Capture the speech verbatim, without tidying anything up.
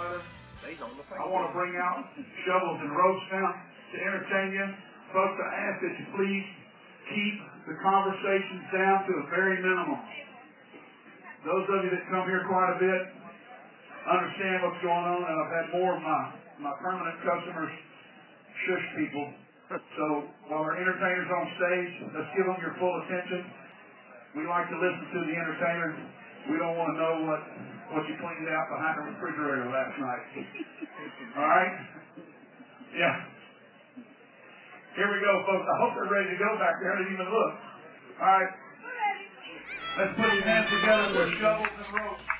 weather. I want to bring out shovels and ropes now to entertain you. Folks, I ask that you please keep the conversations down to a very minimum. Those of you that come here quite a bit understand what's going on, and I've had more of my, my permanent customers shush people. So while our entertainers on stage, let's give them your full attention. We like to listen to the entertainer. We don't want to know what, what you cleaned out behind the refrigerator last night. All right? Yeah. Here we go, folks. I hope they're ready to go back there. I didn't even look. All right. Let's put your hands together with shovels and ropes.